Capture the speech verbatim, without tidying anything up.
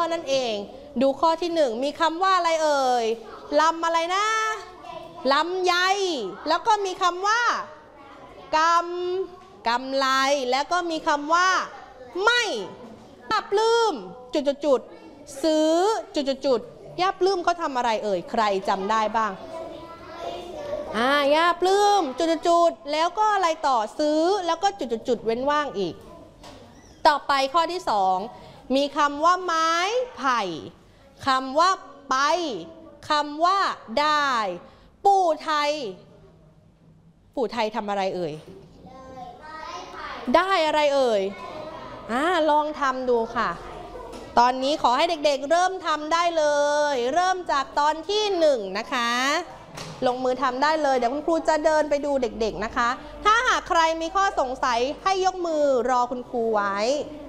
นั่นเองดูข้อที่หนึ่งมีคำว่าอะไรเอ่ยลำอะไรนะลำไยแล้วก็มีคำว่ากำกำไรแล้วก็มีคำว่าไม่ย่าปลื้มจุดจุดจุดซื้อจุดจุดจุดย่าปลื้มเขาทำอะไรเอ่ยใครจำได้บ้างอ่าย่าปลื้มจุดจุดจุดแล้วก็อะไรต่อซื้อแล้วก็จุดจุดจุดเว้นว่างอีกต่อไปข้อที่สองมีคำว่าไม้ไผ่คำว่าไปคำว่าได้ปู่ไทยปู่ไทยทำอะไรเอ่ยได้อะไรเอ่ยอ่าลองทำดูค่ะตอนนี้ขอให้เด็กๆเริ่มทำได้เลยเริ่มจากตอนที่หนึ่งนะคะลงมือทำได้เลยเดี๋ยวคุณครูจะเดินไปดูเด็กๆนะคะถ้าหากใครมีข้อสงสัยให้ยกมือรอคุณครูไว้